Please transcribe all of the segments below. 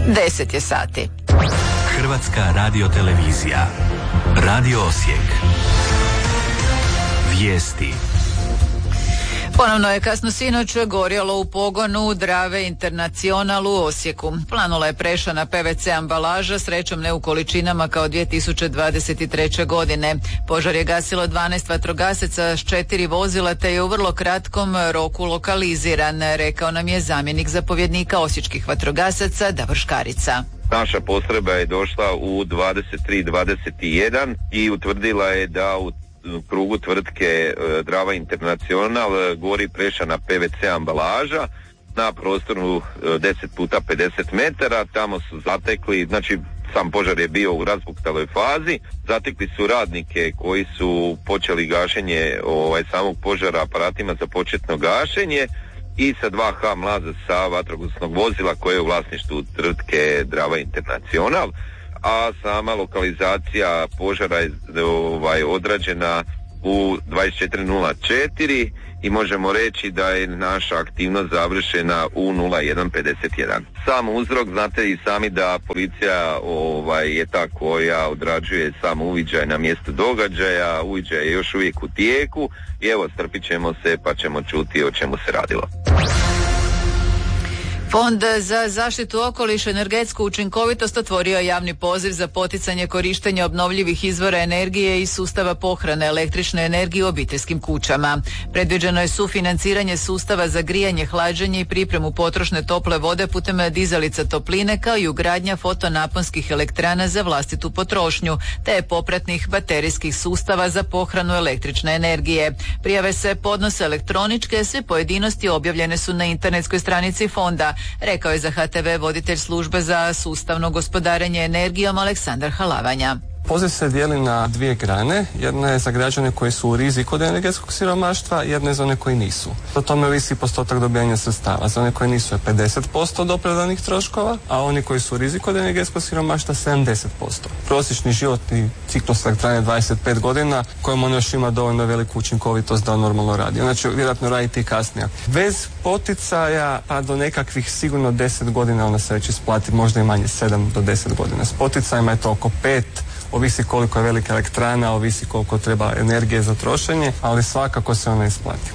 10 je sati. Hrvatska radiotelevizija. Radio Osijek. Vijesti. Ponovno je kasno sinoć gorjelo u pogonu Drave International u Osijeku. Planula je prešana PVC ambalaža, srećom ne u količinama kao 2023. godine. Požar je gasilo 12 vatrogasaca s 4 vozila te je u vrlo kratkom roku lokaliziran, rekao nam je zamjenik zapovjednika osječkih vatrogasaca Davor Škarica. Naša postrojba je došla u 23:21 i utvrdila je da u krugu tvrtke Drava International gori prešana PVC ambalaža na prostoru 10x50 metara. Tamo su zatekli, znači sam požar je bio u razbuktaloj fazi, zatekli su radnike koji su počeli gašenje samog požara aparatima za početno gašenje i sa 2H mlaza sa vatrogasnog vozila koje je u vlasništvu tvrtke Drava International. A sama lokalizacija požara je odrađena u 24:04 i možemo reći da je naša aktivnost završena u 01:51. Sam uzrok, znate i sami da policija je ta koja odrađuje sam uviđaj na mjestu događaja. Uviđaj je još uvijek u tijeku i evo, strpit ćemo se pa ćemo čuti o čemu se radilo. Fond za zaštitu okoliša i energetsku učinkovitost otvorio je javni poziv za poticanje korištenja obnovljivih izvora energije i sustava pohrane električne energije u obiteljskim kućama. Predviđeno je sufinanciranje sustava za grijanje, hlađenje i pripremu potrošne tople vode putem dizalica topline, kao i ugradnja fotonaponskih elektrana za vlastitu potrošnju, te popratnih baterijskih sustava za pohranu električne energije. Prijave se podnose elektroničke, sve pojedinosti objavljene su na internetskoj stranici fonda, rekao je za HTV voditelj službe za sustavno gospodarenje energijom Aleksandar Halavanja. Poziv se dijeli na dvije grane. Jedna je za građane koji su u riziku od energetskog siromaštva, jedna je za one koji nisu. O tome ovisi postotak dobijanja sredstava. Za one koji nisu je 50% od opravdanih troškova, a oni koji su u riziku od energetskog siromaštva 70%. Prosječni životni ciklus elektrane je 25 godina, kojom on još ima dovoljno veliku učinkovitost da on normalno radi. Ona će vjerojatno raditi i kasnije. Bez poticaja pa do nekakvih sigurno 10 godina ona se već isplati, možda i manje, 7 do 10 godina. S poticajima je to oko 5. Ovisi koliko je velika elektrana, ovisi koliko treba energije za trošenje, ali svakako se ona isplati.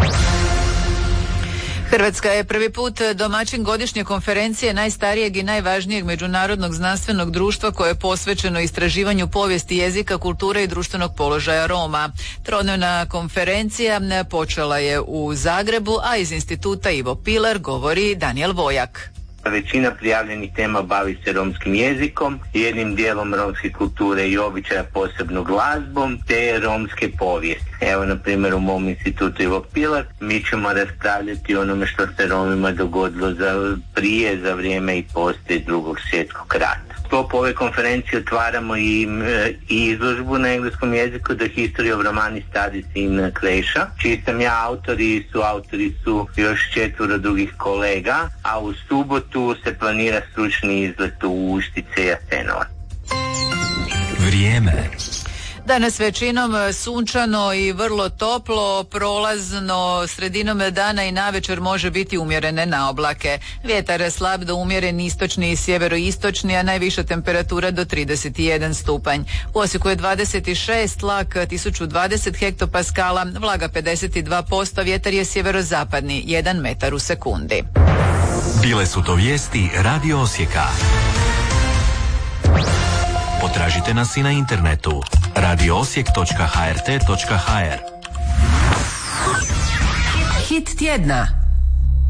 Hrvatska je prvi put domaćin godišnje konferencije najstarijeg i najvažnijeg međunarodnog znanstvenog društva koje je posvećeno istraživanju povijesti jezika, kulture i društvenog položaja Roma. Trodnevna konferencija počela je u Zagrebu, a iz instituta Ivo Pilar govori Danijel Vojak. Većina prijavljenih tema bavi se romskim jezikom, jednim dijelom romske kulture i običaja, posebno glazbom, te romske povijesti. Evo, na primjer, u mom institutu Ivo Pilar mi ćemo raspravljati o onome što se Romima dogodilo prije, za vrijeme i poslije Drugog svjetskog rata. U sklopu ove konferencije otvaramo i izložbu na engleskom jeziku The History of Romani Studies in Croatia, čiji sam ja autori su još 4 drugih kolega, a u subotu se planira stručni izlet u Uštice i Jasenovac. Vrijeme. Danas većinom sunčano i vrlo toplo, prolazno sredinom dana i navečer može biti umjerene naoblake. Vjetar slab do umjeren istočni i sjeveroistočni, a najviša temperatura do 31 stupanj. U Osijeku je 26, tlak 1020 hektopaskala, vlaga 52%, vjetar je sjeverozapadni, 1 metar u sekundi. Bile su to vijesti Radio Osijeka. Potražite nas i na internetu radioosijek.hrt.hr. Hit tjedna.